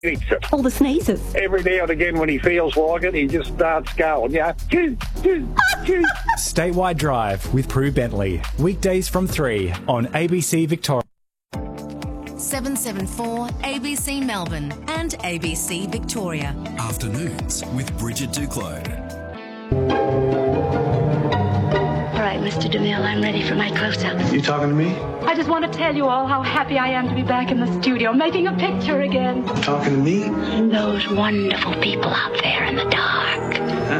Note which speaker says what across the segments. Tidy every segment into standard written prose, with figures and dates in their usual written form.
Speaker 1: All the sneezes.
Speaker 2: Every now and again when he feels like it, he just starts going, yeah.
Speaker 3: Statewide Drive with Prue Bentley. Weekdays from 3 on ABC Victoria.
Speaker 4: 774 ABC Melbourne and ABC Victoria.
Speaker 5: Afternoons with Bridget Duclos.
Speaker 6: All right, Mr. DeMille, I'm ready for my close-up.
Speaker 7: You talking to me?
Speaker 8: I just want to tell you all how happy I am to be back in the studio, making a picture again.
Speaker 7: Talking to me?
Speaker 6: And those wonderful people out there in the dark.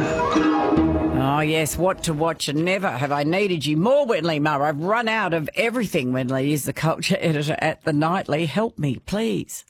Speaker 9: Oh, yes, what to watch, and never have I needed you more, Wenley Murray. I've run out of everything. Wenley is the culture editor at The Nightly. Help me, please.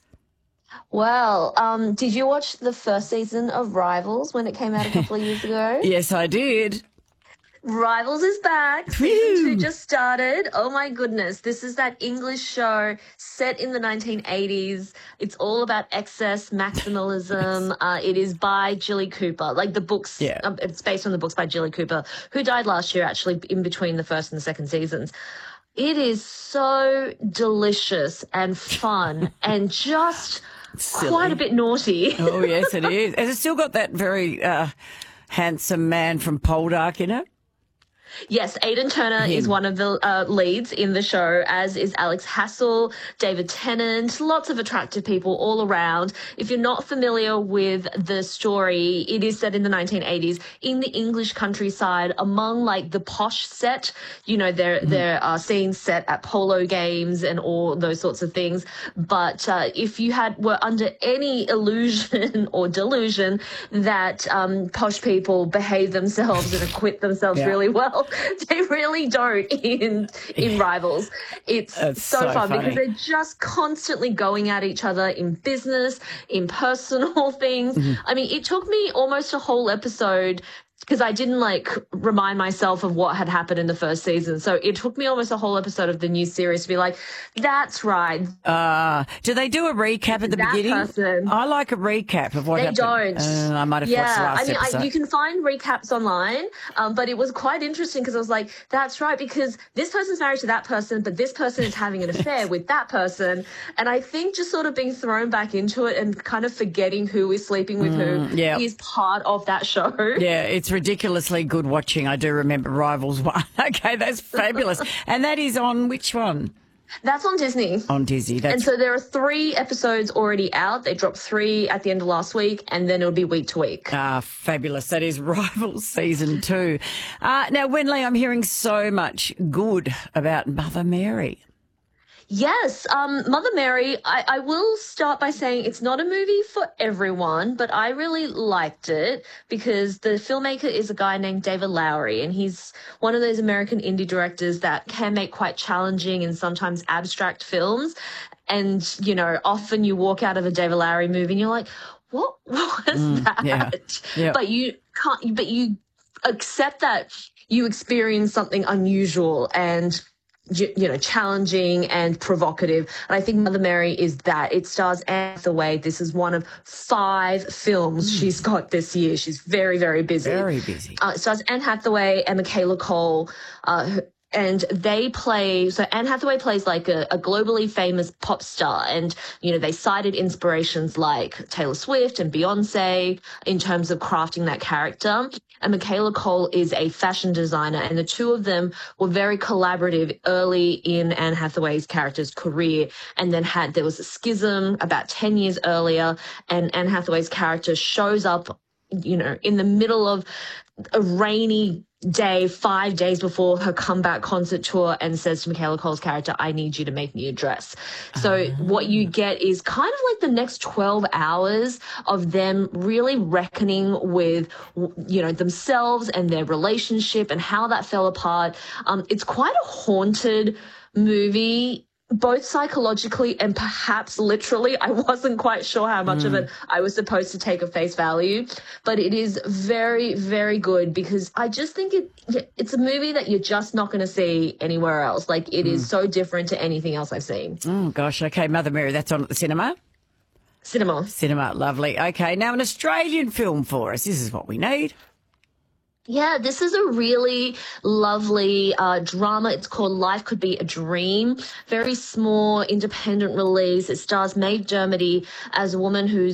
Speaker 10: Well, did you watch the first season of Rivals when it came out a couple of years ago?
Speaker 9: Yes, I did.
Speaker 10: Rivals is back. Season 2 just started. Oh my goodness. This is that English show set in the 1980s. It's all about excess, maximalism. It is by Jilly Cooper. Like the books, it's based on the books by Jilly Cooper, who died last year actually in between the first and the second seasons. It is so delicious and fun and just quite a bit naughty.
Speaker 9: Oh, yes, it is. Has it still got that very handsome man from Poldark in it?
Speaker 10: Yes, Aidan Turner is one of the leads in the show, as is Alex Hassel, David Tennant, lots of attractive people all around. If you're not familiar with the story, it is set in the 1980s in the English countryside among like the posh set. You know, there are scenes set at polo games and all those sorts of things. But if you were under any illusion or delusion that posh people behave themselves and acquit themselves really well, they really don't in Rivals. It's so fun because they're just constantly going at each other in business, in personal things. I mean, it took me almost a whole episode because I didn't remind myself of what had happened in the first season. So it took me almost a whole episode of the new series to be like, that's right.
Speaker 9: Do they do a recap at the beginning? I like a recap of what happened.
Speaker 10: They don't.
Speaker 9: I might have watched the last episode.
Speaker 10: You can find recaps online, but it was quite interesting because I was like, that's right, because this person's married to that person, but this person is having an affair with that person. And I think just sort of being thrown back into it and kind of forgetting who is sleeping with who is part of that show.
Speaker 9: Yeah, it's ridiculously good watching. I do remember Rivals 1. Okay, that's fabulous. And that is on which one?
Speaker 10: That's on Disney.
Speaker 9: On Disney.
Speaker 10: And so there are 3 episodes already out. They dropped 3 at the end of last week, and then it'll be week to week.
Speaker 9: Fabulous. That is Rivals Season 2. Now, Wenley, I'm hearing so much good about Mother Mary.
Speaker 10: Yes, Mother Mary, I will start by saying it's not a movie for everyone, but I really liked it because the filmmaker is a guy named David Lowery, and he's one of those American indie directors that can make quite challenging and sometimes abstract films. And, you know, often you walk out of a David Lowery movie and you're like, what was that?
Speaker 9: Yeah.
Speaker 10: But you accept that you experience something unusual and challenging and provocative. And I think Mother Mary is that. It stars Anne Hathaway. This is one of 5 films she's got this year. She's very, very busy.
Speaker 9: Very busy.
Speaker 10: It stars Anne Hathaway and Michaela Cole, and they play, so Anne Hathaway plays like a globally famous pop star. And, you know, they cited inspirations like Taylor Swift and Beyonce in terms of crafting that character. And Michaela Cole is a fashion designer, and the two of them were very collaborative early in Anne Hathaway's character's career. And then there was a schism about 10 years earlier, and Anne Hathaway's character shows up, you know, in the middle of a rainy day, 5 days before her comeback concert tour, and says to Michaela Cole's character, I need you to make me a dress. So what you get is kind of like the next 12 hours of them really reckoning with, you know, themselves and their relationship and how that fell apart. It's quite a haunted movie, both psychologically and perhaps literally. I wasn't quite sure how much of it I was supposed to take at face value, but it is very, very good because I just think it's a movie that you're just not going to see anywhere else. Like, it is so different to anything else I've seen.
Speaker 9: Oh, gosh. Okay, Mother Mary, that's on at the cinema?
Speaker 10: Cinema.
Speaker 9: Lovely. Okay, now an Australian film for us. This is what we need.
Speaker 10: Yeah, this is a really lovely drama. It's called Life Could Be a Dream. Very small, independent release. It stars Maeve Dermody as a woman who's